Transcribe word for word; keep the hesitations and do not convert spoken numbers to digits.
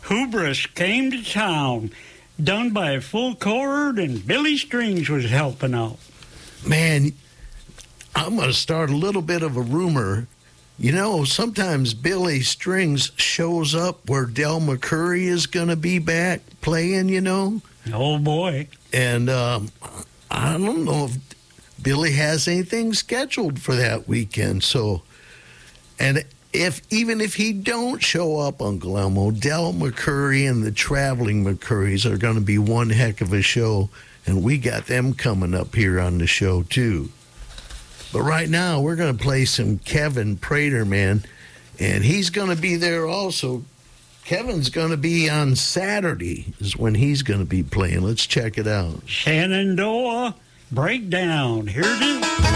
Hubris came to town, done by a full chord, and Billy Strings was helping out. Man, I'm going to start a little bit of a rumor. You know, sometimes Billy Strings shows up where Del McCoury is going to be back playing, you know. Oh, boy. And um, I don't know if Billy has anything scheduled for that weekend. So, and if even if he don't show up, Uncle Elmo, Del McCoury and the Traveling McCourys are going to be one heck of a show. And we got them coming up here on the show, too. But right now, we're going to play some Kevin Prater, man. And he's going to be there also. Kevin's going to be on Saturday is when he's going to be playing. Let's check it out. Shenandoah Breakdown. Here it is.